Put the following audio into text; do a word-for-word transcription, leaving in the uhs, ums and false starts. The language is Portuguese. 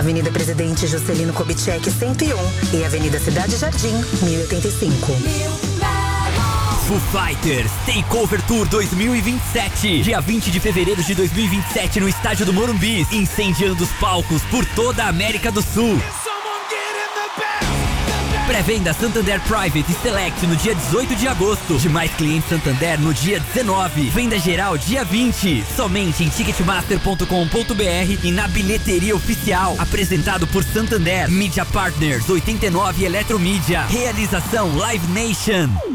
Avenida Presidente Juscelino Kubitschek, cento e um e Avenida Cidade Jardim, mil e oitenta e cinco. Foo Fighters Takeover Tour dois mil e vinte e sete. Dia vinte de fevereiro de dois mil e vinte e sete no estádio do Morumbi, incendiando os palcos por toda a América do Sul. Pré-venda Santander Private e Select no dia dezoito de agosto. Demais clientes Santander no dia dezenove. Venda geral dia vinte. Somente em ticketmaster ponto com ponto br e na bilheteria oficial. Apresentado por Santander. Media Partners oitenta e nove Eletromídia. Realização Live Nation.